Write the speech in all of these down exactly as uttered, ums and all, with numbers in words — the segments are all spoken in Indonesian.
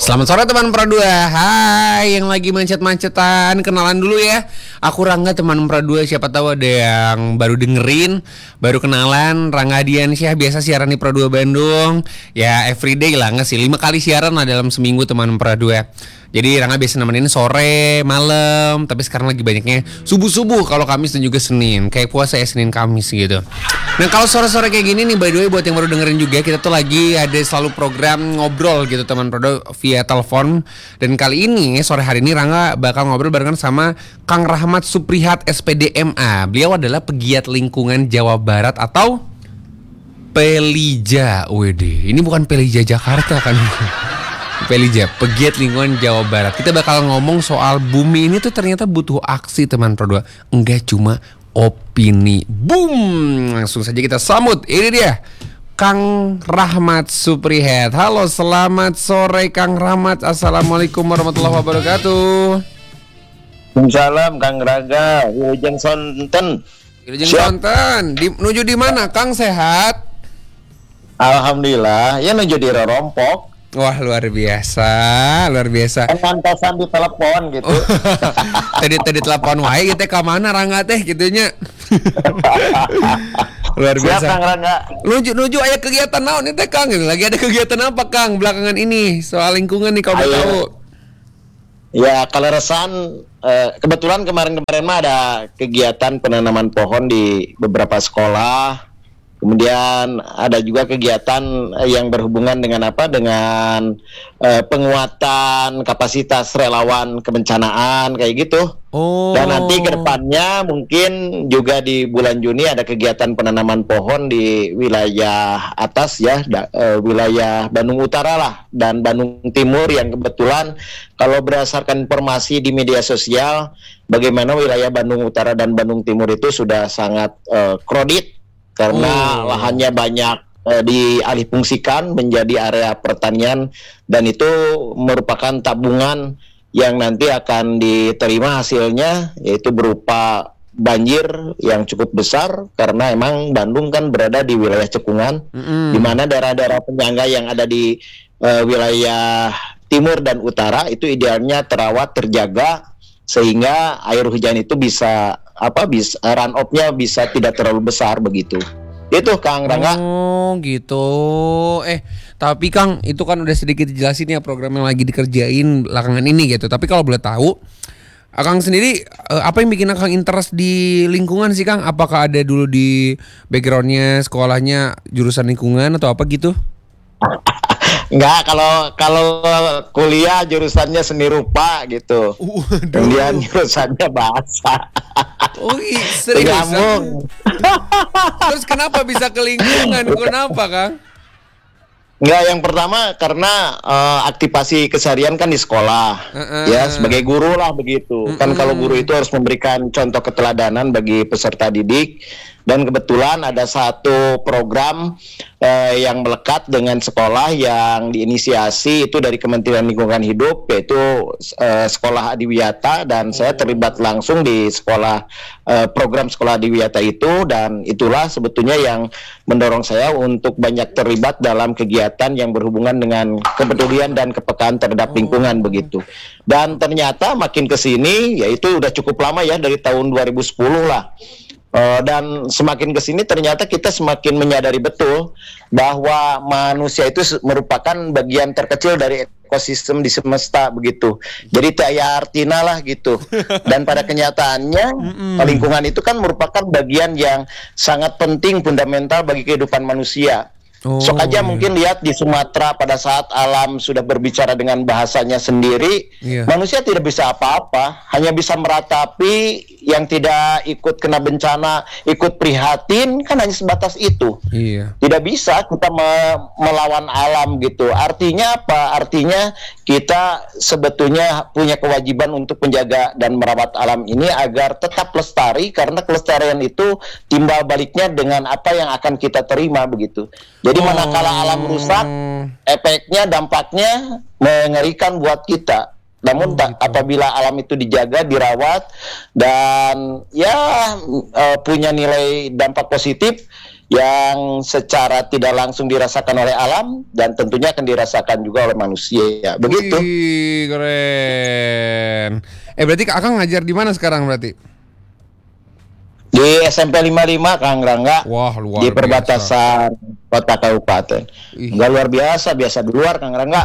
Selamat sore teman Pradua. Hai yang lagi macet-macetan, kenalan dulu ya. Aku Rangga teman Pradua. Siapa tahu ada yang baru dengerin, baru kenalan. Rangga Diansyah, biasa siaran di Pradua Bandung. Ya everyday lah, nggak sih, lima kali siaran lah dalam seminggu teman Pradua. Jadi Rangga biasa nemenin sore, malam. Tapi sekarang lagi banyaknya subuh-subuh kalau Kamis dan juga Senin. Kayak puasa ya, Senin Kamis gitu. Nah kalau sore-sore kayak gini nih, by the way buat yang baru dengerin juga, kita tuh lagi ada selalu program ngobrol gitu teman Pradua via telepon. Dan kali ini sore hari ini Rangga bakal ngobrol barengan sama Kang Rahmat Suprihat S P D M A. Beliau adalah pegiat lingkungan Jawa Barat atau Pelija. Wede, ini bukan Pelija Jakarta kan? Pelija, pegiat lingkungan Jawa Barat. Kita bakal ngomong soal bumi ini tuh ternyata butuh aksi teman Pradua, enggak cuma opini. Boom, langsung saja kita sambut. Ini dia Kang Rahmat Suprihat. Halo, selamat sore Kang Rahmat. Assalamualaikum warahmatullahi wabarakatuh. Waalaikumsalam Kang Raga. Wilujeng sonten. Wilujeng sonten. Di, nuju di mana Kang, sehat? Alhamdulillah. Ya nuju di Rorompok. Wah luar biasa, luar biasa. Pantasan di telepon gitu. Tadi tadi telepon wae kita ke mana Rangga teh gitunya. Luar biasa. Siap Kang Rangga. Nuju nuju aya kegiatan naon teh Kang? Lagi ada kegiatan apa Kang belakangan ini soal lingkungan nih, kau mau tahu? Ya kalau resan eh, kebetulan kemarin-kemarin mah ada kegiatan penanaman pohon di beberapa sekolah. Kemudian ada juga kegiatan yang berhubungan dengan apa? Dengan uh, penguatan kapasitas relawan kebencanaan kayak gitu. Oh. Dan nanti ke depannya mungkin juga di bulan Juni ada kegiatan penanaman pohon di wilayah atas ya, da, uh, wilayah Bandung Utara lah dan Bandung Timur yang kebetulan kalau berdasarkan informasi di media sosial bagaimana wilayah Bandung Utara dan Bandung Timur itu sudah sangat uh, kredit. Karena oh. lahannya banyak e, dialihfungsikan menjadi area pertanian dan itu merupakan tabungan yang nanti akan diterima hasilnya, yaitu berupa banjir yang cukup besar karena emang Bandung kan berada di wilayah cekungan, mm-hmm. di mana daerah-daerah penyangga yang ada di e, wilayah timur dan utara itu idealnya terawat, terjaga sehingga air hujan itu bisa apa bisa run off-nya bisa tidak terlalu besar begitu. Itu Kang Rangga. Oh, gitu. Eh, tapi Kang, itu kan udah sedikit dijelasin ya program yang lagi dikerjain belakangan ini gitu. Tapi kalau boleh tahu, Kang sendiri apa yang bikin Kang interest di lingkungan sih Kang? Apakah ada dulu di backgroundnya sekolahnya jurusan lingkungan atau apa gitu? Enggak, kalau kalau kuliah jurusannya seni rupa gitu. Uh, Kemudian jurusannya bahasa. Oh, serius. Terus kenapa bisa ke lingkungan? Kenapa, Kang? Enggak, yang pertama karena uh, aktivasi keseharian kan di sekolah. Uh-uh. Ya, sebagai guru lah begitu. Uh-uh. Kan kalau guru itu harus memberikan contoh keteladanan bagi peserta didik. Dan kebetulan ada satu program eh, yang melekat dengan sekolah yang diinisiasi itu dari Kementerian Lingkungan Hidup, yaitu eh, Sekolah Adiwiyata, dan saya terlibat langsung di sekolah eh, program Sekolah Adiwiyata itu, dan itulah sebetulnya yang mendorong saya untuk banyak terlibat dalam kegiatan yang berhubungan dengan kepedulian dan kepekaan terhadap lingkungan begitu. Dan ternyata makin kesini, yaitu udah cukup lama ya, dari tahun dua ribu sepuluh lah. Uh, dan semakin kesini ternyata kita semakin menyadari betul bahwa manusia itu merupakan bagian terkecil dari ekosistem di semesta begitu. Jadi tak artinya lah gitu. Dan pada kenyataannya lingkungan itu kan merupakan bagian yang sangat penting, fundamental bagi kehidupan manusia. Oh, Sok aja iya. Mungkin lihat di Sumatera pada saat alam sudah berbicara dengan bahasanya sendiri, iya. Manusia tidak bisa apa-apa, hanya bisa meratapi, yang tidak ikut kena bencana, ikut prihatin, kan hanya sebatas itu. Iya. Tidak bisa kita me- melawan alam gitu. Artinya apa? Artinya kita sebetulnya punya kewajiban untuk menjaga dan merawat alam ini agar tetap lestari, karena kelestarian itu timbal baliknya dengan apa yang akan kita terima begitu. Jadi manakala alam rusak, efeknya, dampaknya mengerikan buat kita. Namun oh, gitu. Apabila alam itu dijaga, dirawat, dan ya uh, punya nilai dampak positif, yang secara tidak langsung dirasakan oleh alam dan tentunya akan dirasakan juga oleh manusia. Begitu. Wih, keren. Eh berarti Akang ngajar di mana sekarang berarti? Di S M P lima puluh lima Kang Rangga. Wah, luar di perbatasan biasa. Kota kabupaten. Ih. Enggak luar biasa, biasa di luar Kang Rangga.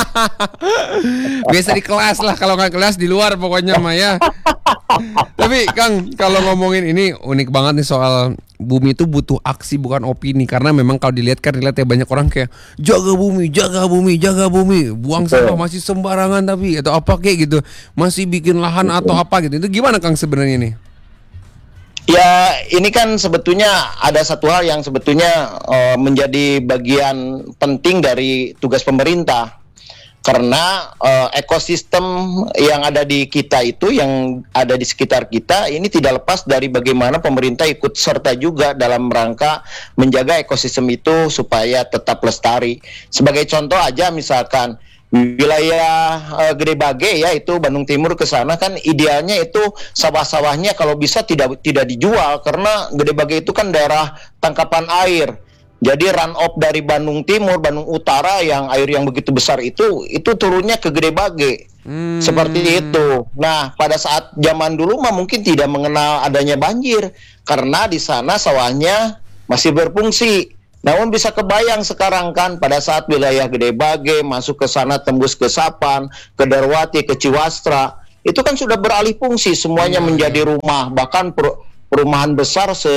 Biasa di kelas lah, kalau nggak kelas di luar pokoknya mah ya. Tapi Kang, kalau ngomongin ini unik banget nih soal bumi itu butuh aksi bukan opini, karena memang kalau dilihat kan dilihat ya banyak orang kayak jaga bumi, jaga bumi, jaga bumi, buang sampah masih sembarangan tapi atau apa kayak gitu, masih bikin lahan atau apa gitu. Itu gimana Kang sebenarnya nih? Ya, ini kan sebetulnya ada satu hal yang sebetulnya uh, menjadi bagian penting dari tugas pemerintah. Karena uh, ekosistem yang ada di kita itu, yang ada di sekitar kita, ini tidak lepas dari bagaimana pemerintah ikut serta juga dalam rangka menjaga ekosistem itu supaya tetap lestari. Sebagai contoh aja misalkan, wilayah uh, Gede Bage ya, itu Bandung Timur ke sana kan idealnya itu sawah-sawahnya kalau bisa tidak tidak dijual, karena Gede Bage itu kan daerah tangkapan air. Jadi run off dari Bandung Timur, Bandung Utara yang air yang begitu besar itu itu turunnya ke Gede Bage. Hmm. Seperti itu. Nah, pada saat zaman dulu mah mungkin tidak mengenal adanya banjir karena di sana sawahnya masih berfungsi. Namun bisa kebayang sekarang kan pada saat wilayah Gede Bage masuk ke sana tembus ke Sapan, ke Darwati, ke Ciwastra, itu kan sudah beralih fungsi, semuanya hmm. menjadi rumah. Bahkan per, perumahan besar se,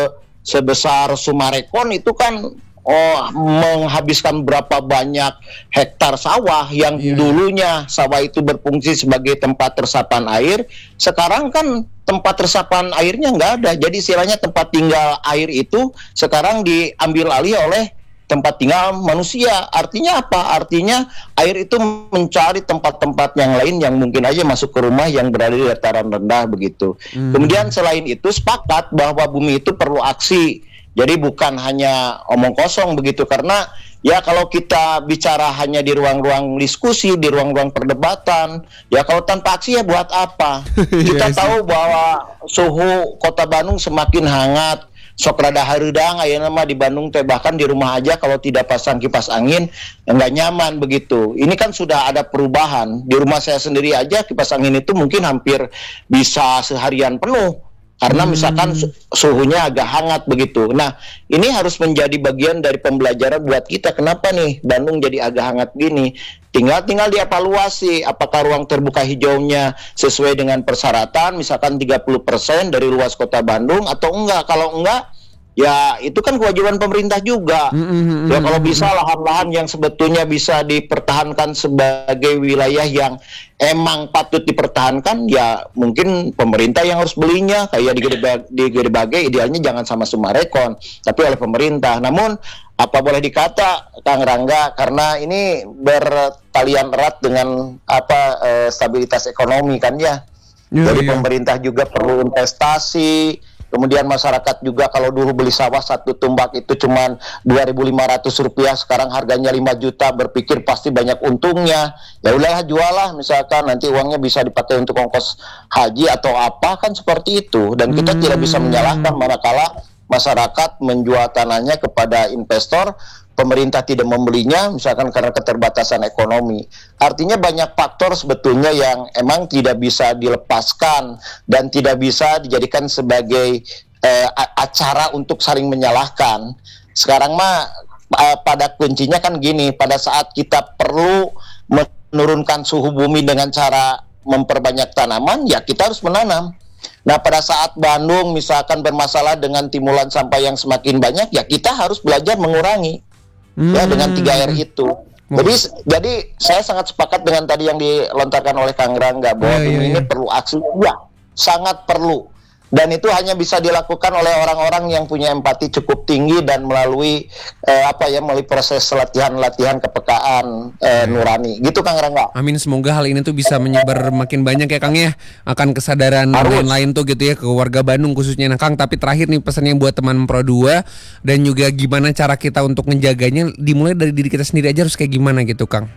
sebesar Sumarekon itu kan oh, menghabiskan berapa banyak hektar sawah yang yeah. dulunya sawah itu berfungsi sebagai tempat resapan air, sekarang kan tempat resapan airnya nggak ada. Jadi istilahnya tempat tinggal air itu sekarang diambil alih oleh tempat tinggal manusia. Artinya apa? Artinya air itu mencari tempat-tempat yang lain yang mungkin aja masuk ke rumah yang berada di dataran rendah begitu. Hmm. Kemudian selain itu sepakat bahwa bumi itu perlu aksi. Jadi bukan hanya omong kosong begitu, karena ya kalau kita bicara hanya di ruang-ruang diskusi, di ruang-ruang perdebatan, ya kalau tanpa aksi ya buat apa? Kita yes. tahu bahwa suhu kota Bandung semakin hangat, sok rada hareudang ayeuna mah di Bandung teh, bahkan di rumah aja kalau tidak pasang kipas angin enggak nyaman begitu. Ini kan sudah ada perubahan. Di rumah saya sendiri aja kipas angin itu mungkin hampir bisa seharian penuh. Karena misalkan suhunya agak hangat begitu. Nah, ini harus menjadi bagian dari pembelajaran buat kita. Kenapa nih Bandung jadi agak hangat gini? Tinggal tinggal dievaluasi apakah ruang terbuka hijaunya sesuai dengan persyaratan, misalkan tiga puluh persen dari luas kota Bandung atau enggak. Kalau enggak, ya itu kan kewajiban pemerintah juga. Mm-hmm. Ya kalau bisa lahan-lahan yang sebetulnya bisa dipertahankan sebagai wilayah yang emang patut dipertahankan, ya mungkin pemerintah yang harus belinya. Kayak di Gede Bage, di Gede Bage idealnya jangan sama Sumarekon, tapi oleh pemerintah. Namun apa boleh dikata Kang Rangga, karena ini bertalian erat dengan apa eh, stabilitas ekonomi kan ya. Yeah, Jadi yeah. pemerintah juga perlu investasi. Kemudian masyarakat juga kalau dulu beli sawah satu tumbak itu cuma dua ribu lima ratus rupiah, sekarang harganya lima juta, berpikir pasti banyak untungnya. Ya udahlah jual lah, misalkan nanti uangnya bisa dipakai untuk ongkos haji atau apa, kan seperti itu. Dan kita hmm. tidak bisa menyalahkan manakala masyarakat menjual tanahnya kepada investor, pemerintah tidak membelinya misalkan karena keterbatasan ekonomi. Artinya banyak faktor sebetulnya yang emang tidak bisa dilepaskan dan tidak bisa dijadikan sebagai eh, acara untuk saling menyalahkan. Sekarang mah eh, pada kuncinya kan gini, pada saat kita perlu menurunkan suhu bumi dengan cara memperbanyak tanaman, ya kita harus menanam. Nah, pada saat Bandung misalkan bermasalah dengan timulan sampah yang semakin banyak, ya kita harus belajar mengurangi. Hmm. Ya dengan tiga R itu. Hmm. Jadi jadi saya sangat sepakat dengan tadi yang dilontarkan oleh Kang Rangga bahwa yeah, yeah, ini yeah. perlu aksi. Ya, sangat perlu. Dan itu hanya bisa dilakukan oleh orang-orang yang punya empati cukup tinggi dan melalui eh, apa ya melalui proses latihan-latihan kepekaan eh, nurani. Gitu Kang Rangga. Amin, semoga hal ini tuh bisa menyebar makin banyak ya Kang ya, akan kesadaran lain-lain tuh gitu ya ke warga Bandung khususnya. Nah Kang, tapi terakhir nih pesannya buat teman Pro dua dan juga gimana cara kita untuk menjaganya, dimulai dari diri kita sendiri aja harus kayak gimana gitu Kang?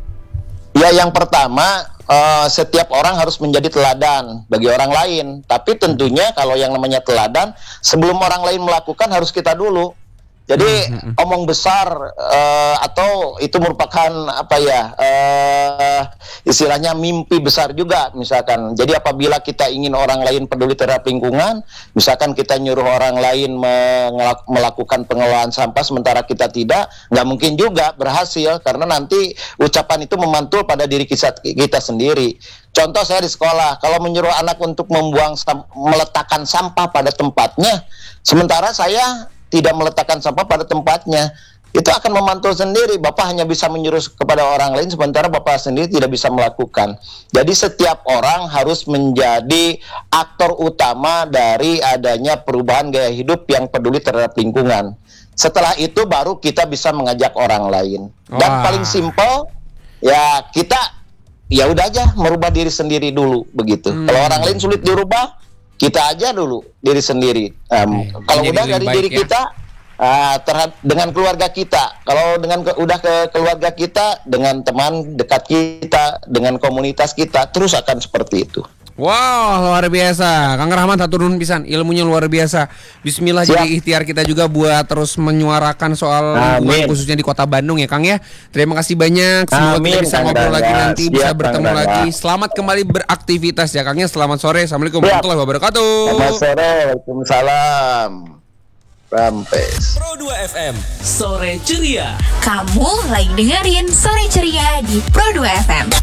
Ya, yang pertama uh, setiap orang harus menjadi teladan bagi orang lain. Tapi tentunya kalau yang namanya teladan, sebelum orang lain melakukan harus kita dulu. Jadi hmm. omong besar uh, atau itu merupakan apa ya uh, istilahnya mimpi besar juga misalkan. Jadi apabila kita ingin orang lain peduli terhadap lingkungan, misalkan kita nyuruh orang lain melakukan pengelolaan sampah sementara kita tidak, nggak mungkin juga berhasil karena nanti ucapan itu memantul pada diri kita, kita sendiri. Contoh saya di sekolah, kalau menyuruh anak untuk membuang meletakkan sampah pada tempatnya, sementara saya tidak meletakkan sampah pada tempatnya, itu akan memantul sendiri. Bapak hanya bisa menyuruh kepada orang lain, sementara Bapak sendiri tidak bisa melakukan. Jadi setiap orang harus menjadi aktor utama dari adanya perubahan gaya hidup yang peduli terhadap lingkungan. Setelah itu baru kita bisa mengajak orang lain. Dan Wah. paling simpel, ya kita ya udah aja merubah diri sendiri dulu begitu. Hmm. Kalau orang lain sulit dirubah, kita aja dulu diri sendiri. Um, eh, kalau udah dari diri ya. kita, uh, terhad- dengan keluarga kita. Kalau dengan ke- udah ke keluarga kita, dengan teman dekat kita, dengan komunitas kita, terus akan seperti itu. Wow, luar biasa. Kang Rahmat hatur nuhun pisan, ilmunya luar biasa. Bismillah. Siap. Jadi ikhtiar kita juga buat terus menyuarakan soal lingkungan khususnya di Kota Bandung ya Kang ya. Terima kasih banyak. Semoga Amin, kita bisa Kang ngobrol Rangga. lagi nanti, Siap, bisa bertemu Kang lagi. Rangga. Selamat kembali beraktivitas ya Kang ya. Selamat sore. Assalamualaikum warahmatullahi wabarakatuh. Selamat sore. Waalaikumsalam. Rampes. Pro dua F M Sore Ceria. Kamu lagi dengerin Sore Ceria di Pro dua F M.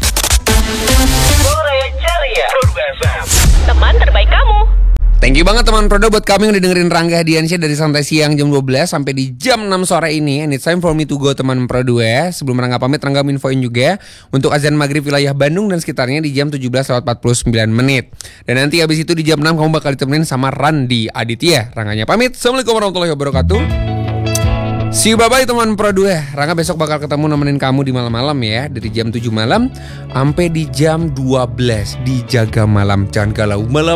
Sore Ceria Pro dua F M, teman terbaik kamu. Thank you banget teman Prodo buat kami yang udah dengerin Rangga Hadiansyah dari santai siang jam dua belas sampai di jam enam sore ini. And it's time for me to go teman Prodo ya. Sebelum Rangga pamit, Rangga infoin juga untuk azan maghrib wilayah Bandung dan sekitarnya di jam tujuh belas lewat empat puluh sembilan menit. Dan nanti habis itu di jam enam kamu bakal ditemenin sama Randi Aditya. Rangganya pamit. Assalamualaikum warahmatullahi wabarakatuh. See you bye-bye teman Pro dua. Rangga besok bakal ketemu nemenin kamu di malam-malam ya. Dari jam tujuh malam sampai di jam dua belas di Jaga Malam. Jangan galau malam.